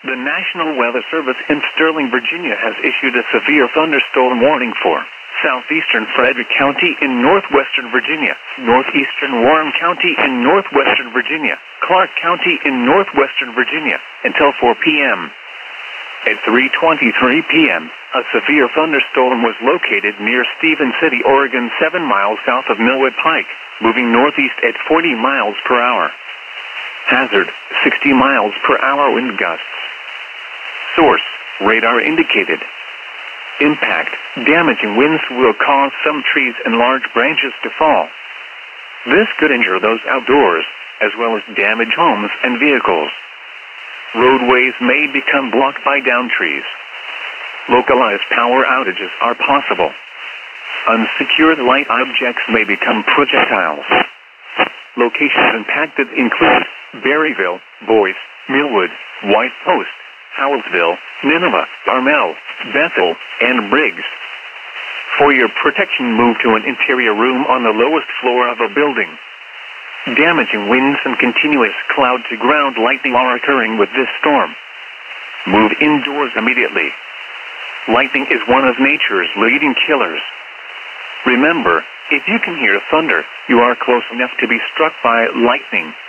The National Weather Service in Sterling, Virginia has issued a severe thunderstorm warning for southeastern Frederick County in northwestern Virginia, northeastern Warren County in northwestern Virginia, Clark County in northwestern Virginia, until 4 p.m. At 3:23 p.m., a severe thunderstorm was located near Stephen City, Oregon, 7 miles south of Millwood Pike, moving northeast at 40 miles per hour. Hazard, 60 miles per hour wind gusts. Source, radar indicated. Impact, damaging winds will cause some trees and large branches to fall. This could injure those outdoors, as well as damage homes and vehicles. Roadways may become blocked by downed trees. Localized power outages are possible. Unsecured light objects may become projectiles. Locations impacted include Berryville, Boyce, Millwood, White Post, Howellsville, Nineveh, Carmel, Bethel, and Briggs. For your protection, move to an interior room on the lowest floor of a building. Damaging winds and continuous cloud-to-ground lightning are occurring with this storm. Move indoors immediately. Lightning is one of nature's leading killers. Remember, if you can hear thunder, you are close enough to be struck by lightning.